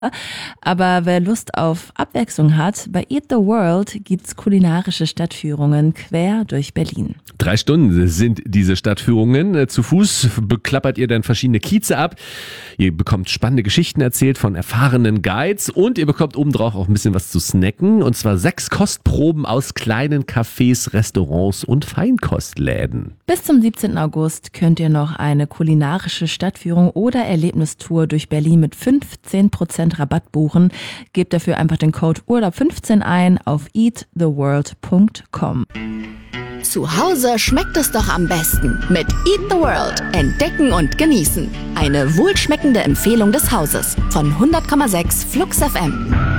Aber wer Lust auf Abwechslung hat, bei Eat the World gibt's kulinarische Stadtführungen quer durch Berlin. 3 Stunden sind diese Stadtführungen. Zu Fuß beklappert ihr dann verschiedene Kieze ab. Ihr bekommt spannende Geschichten erzählt von erfahrenen Guides und ihr bekommt obendrauf auch ein bisschen was zu snacken. Und zwar 6 Kostproben aus kleinen Cafés, Restaurants und Feinkostläden. Bis zum 17. August könnt ihr noch eine kulinarische Stadtführung oder Erlebnistour durch Berlin mit 15% Rabatt buchen. Gebt dafür einfach den Code Urlaub15 ein auf eattheworld.com. Zu Hause schmeckt es doch am besten mit Eat the World. Entdecken und genießen. Eine wohlschmeckende Empfehlung des Hauses von 100,6 Flux FM.